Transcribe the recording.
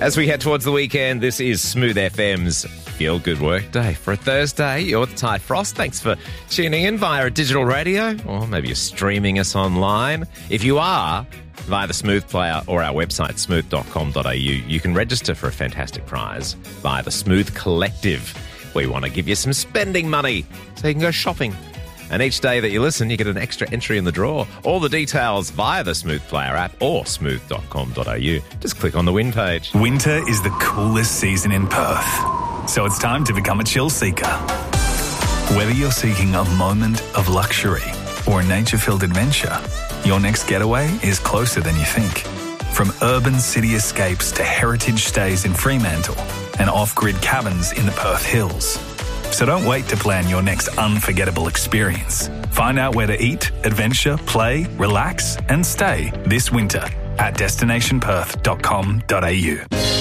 As we head towards the weekend, this is Smooth FM's Feel Good Work Day. For a Thursday, you're with Ty Frost. Thanks for tuning in via a digital radio, or maybe you're streaming us online. If you are, via the Smooth Player or our website, smooth.com.au, you can register for a fantastic prize via the Smooth Collective. We want to give you some spending money so you can go shopping. And each day that you listen, you get an extra entry in the draw. All the details via the Smooth Player app or smooth.com.au. Just click on the win page. Winter is the coolest season in Perth, so it's time to become a chill seeker. Whether you're seeking a moment of luxury or a nature-filled adventure, your next getaway is closer than you think. From urban city escapes to heritage stays in Fremantle and off-grid cabins in the Perth Hills. So don't wait to plan your next unforgettable experience. Find out where to eat, adventure, play, relax and stay this winter at destinationperth.com.au.